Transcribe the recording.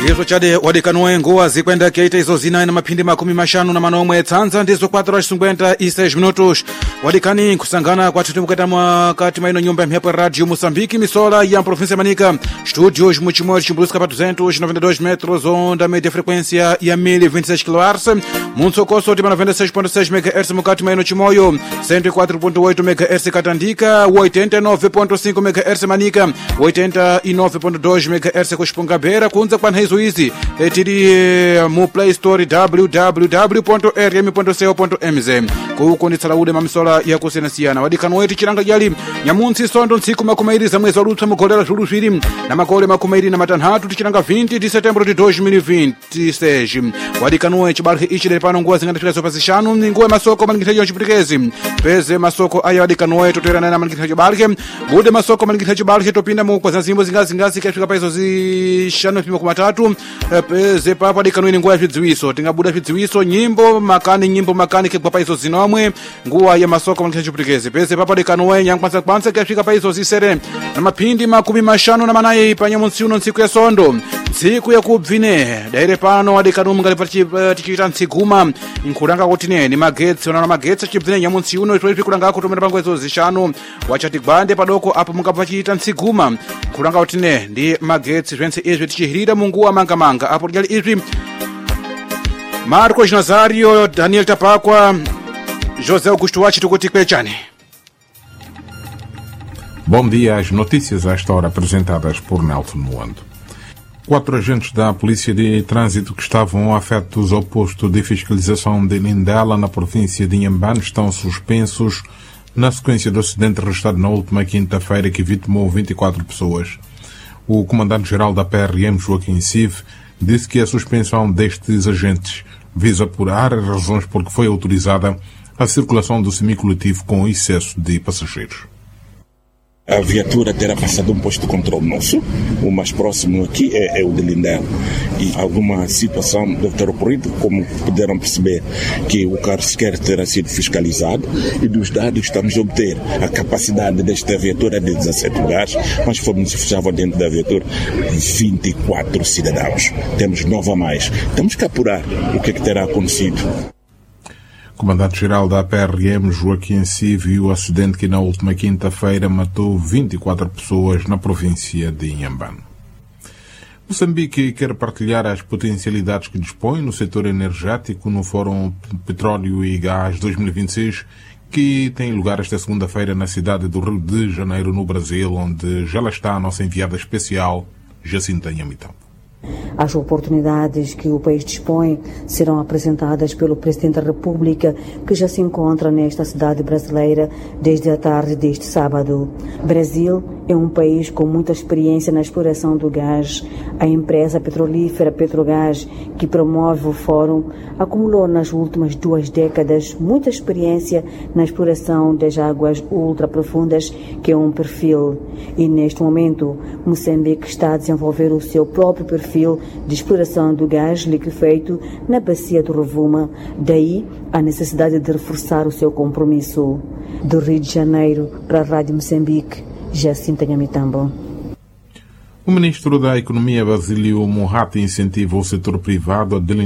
izo chade wadikanoe nguwa zikwenda keita izo zina na mapindi 50 tsanza ndizo 4:56 minutos wadikani kusangana kwa tutu mukata mwakati maino nyumba ya mhepo radio Moçambique misola ya província Manica estúdios multimóveis chimbusca para 292 metros onda média frequência ya 1026 kHz Munsokoso tima 96.6 MHz mukati maino chimoyo 104.8 MHz Katandika 89.5 MHz Manica 89.2 MHz kushpungabera kunza kwa hizo hizi tiri mu Play Store www.rm.co.mz kuko ni salaude mamisola ya kusenasiana wadikano wetu chiranga jali nyamunsi sondo nsiku makumairi za mwezi wa Lutsa mukolera tulushiri na makole makumairi na matanhatu tichiranga 20 de setembro de 2026 wadikano wetu barhi ichile pano nguwa zingana tila sopasishanu nguwa masoko maningitaji wa chiputikezi peze masoko aya wadikano wetu tuera na maningitaji barhi bude masoko maningitaji barhi topinda mu kwa zazimbo zingazi kafika paizo zishanu pima kumatatu peze papa dikano nguwa fidziwiso tingabuda fidziwiso nyimbo makani kwa paizo zinomwe nguwa ya masoko maningitaji chiputikezi peze papa dikano nyangpansa kwanza kafika paizo zisere na mapindi 50 na manaye panya munsiuno nsiku ya sondo nsiku ya kubvine daire pano wadikano mungalipachi tichita nsiguma nkuranga kuti ni magetsi ona magetsi chibvine nyamunsi uno itwe kuranga kutomera pangwezo zishanu wachati gwande padoko apo mungapachita nsiguma kuranga kuti ndi magetsi zvense izvi tichihirira munguwa manga apo jali izvi Marcos Nazario Daniel Tapakwa José Augusto Wachi tukuti kwechani. Bom dia, as notícias a esta hora apresentadas por Nelson Moando. 4 agentes da Polícia de Trânsito que estavam afetos ao posto de fiscalização de Lindela, na província de Inhambane, estão suspensos na sequência do acidente registrado na última quinta-feira que vitimou 24 pessoas. O comandante-geral da PRM, Joaquim Sive, disse que a suspensão destes agentes visa apurar as razões por que foi autorizada a circulação do semicoletivo com excesso de passageiros. A viatura terá passado um posto de controle nosso, o mais próximo aqui é o de Lindela, e alguma situação deve ter ocorrido, como puderam perceber, que o carro sequer terá sido fiscalizado, e dos dados estamos a obter a capacidade desta viatura de 17 lugares, mas estavam dentro da viatura 24 cidadãos. Temos 9 a mais. Temos que apurar o que terá acontecido. Comandante-geral da PRM, Joaquim Sive, viu o acidente que na última quinta-feira matou 24 pessoas na província de Inhambane. Moçambique quer partilhar as potencialidades que dispõe no setor energético no Fórum Petróleo e Gás 2026, que tem lugar esta segunda-feira na cidade do Rio de Janeiro, no Brasil, onde já lá está a nossa enviada especial, Jacinta Nhamitão. As oportunidades que o país dispõe serão apresentadas pelo Presidente da República, que já se encontra nesta cidade brasileira desde a tarde deste sábado. Brasil é um país com muita experiência na exploração do gás. A empresa petrolífera Petrogás, que promove o fórum, acumulou nas últimas 2 décadas muita experiência na exploração das águas ultraprofundas, que é um perfil. E neste momento, Moçambique está a desenvolver o seu próprio perfil de exploração do gás liquefeito na bacia do Rovuma. Daí a necessidade de reforçar o seu compromisso. Do Rio de Janeiro para a Rádio Moçambique, Jacinta Nhamitão. O ministro da Economia, Basílio Moratti, incentiva o setor privado a